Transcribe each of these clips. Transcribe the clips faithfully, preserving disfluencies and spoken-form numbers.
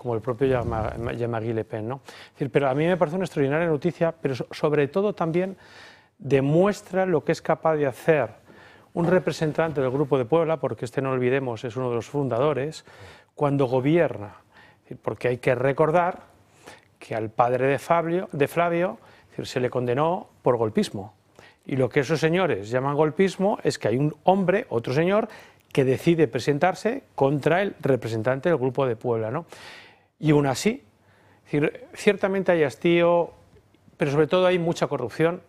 como el propio Jean-Marie Le Pen, ¿no? Es decir, pero a mí me parece una extraordinaria noticia, pero sobre todo también demuestra lo que es capaz de hacer un representante del Grupo de Puebla, porque este, no olvidemos, es uno de los fundadores, cuando gobierna. Es decir, porque hay que recordar que al padre de Fabio, de Flavio es decir, se le condenó por golpismo. Y lo que esos señores llaman golpismo es que hay un hombre, otro señor, que decide presentarse contra el representante del Grupo de Puebla, ¿no? Y aún así, es decir, ciertamente hay hastío, pero sobre todo hay mucha corrupción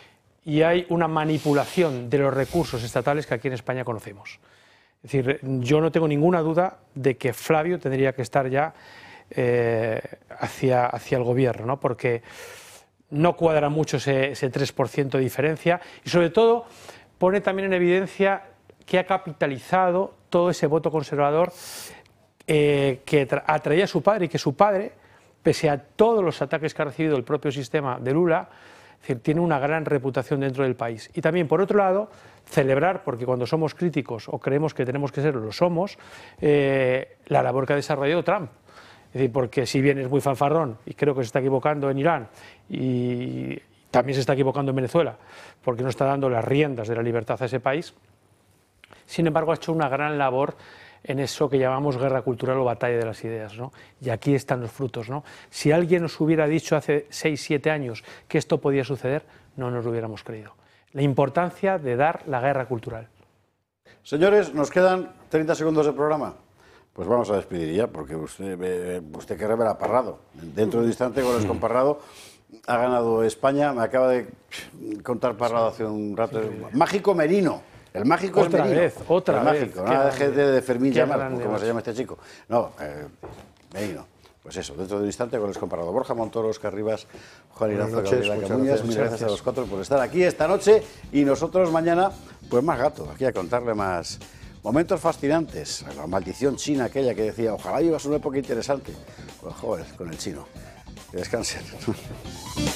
y hay una manipulación de los recursos estatales que aquí en España conocemos. Es decir, yo no tengo ninguna duda de que Flavio tendría que estar ya eh, hacia, hacia el gobierno, ¿no? Porque no cuadra mucho ese, ese tres por ciento de diferencia y sobre todo pone también en evidencia que ha capitalizado todo ese voto conservador eh, que atraía a su padre y que su padre, pese a todos los ataques que ha recibido el propio sistema de Lula, es decir, tiene una gran reputación dentro del país. Y también, por otro lado, celebrar, porque cuando somos críticos o creemos que tenemos que serlo, lo somos, eh, la labor que ha desarrollado Trump. Es decir, porque si bien es muy fanfarrón y creo que se está equivocando en Irán y también se está equivocando en Venezuela, porque no está dando las riendas de la libertad a ese país, sin embargo ha hecho una gran labor en eso que llamamos guerra cultural o batalla de las ideas, ¿no? Y aquí están los frutos, ¿no? Si alguien nos hubiera dicho hace seis, siete años que esto podía suceder, no nos lo hubiéramos creído. La importancia de dar la guerra cultural. Señores, nos quedan treinta segundos de programa. Pues vamos a despedir ya, porque usted, eh, usted que revela Parrado. Dentro de un instante, goles con Parrado. Ha ganado España. Me acaba de contar Parrado hace un rato. Sí, Mágico Merino. El mágico otra es Merino. Vez, otra el vez. Mágico, nada de gente de Fermín Llamal, como se llama este chico. No, eh, Merino. Pues eso, dentro de un instante, goles con Parrado. Borja Montoro, Oscar Rivas, Juan Ignacio Gabriela Camuñas. Muchas gracias a los cuatro por estar aquí esta noche. Y nosotros mañana, pues más gato, aquí a contarle más momentos fascinantes. La maldición china aquella que decía, ojalá vivas una época interesante. Pues joder, con el chino. Que descansen.